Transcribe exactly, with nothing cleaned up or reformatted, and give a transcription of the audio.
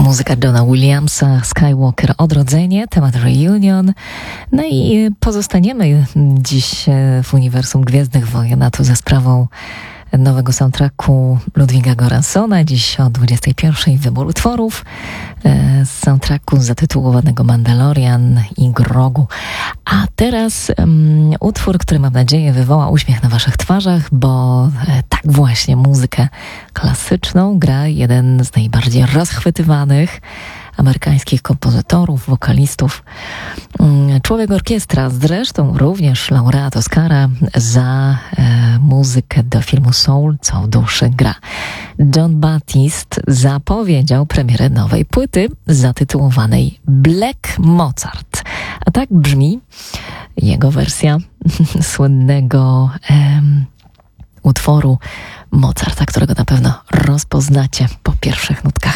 Muzyka Johna Williamsa, Skywalker Odrodzenie, temat Reunion. No i pozostaniemy dziś w uniwersum Gwiezdnych Wojen, a tu za sprawą nowego soundtracku Ludwiga Göranssona. Dziś o dwudziestej pierwszej wybór utworów z soundtracku zatytułowanego Mandalorian i Grogu. A teraz um, utwór, który mam nadzieję wywoła uśmiech na waszych twarzach, bo e, tak właśnie muzykę klasyczną gra jeden z najbardziej rozchwytywanych amerykańskich kompozytorów, wokalistów, człowiek orkiestra, zresztą również laureat Oscara za e, muzykę do filmu Soul, co w duszy gra. Jon Batiste zapowiedział premierę nowej płyty zatytułowanej Black Mozart. A tak brzmi jego wersja słynnego em, utworu Mozarta, którego na pewno rozpoznacie po pierwszych nutkach.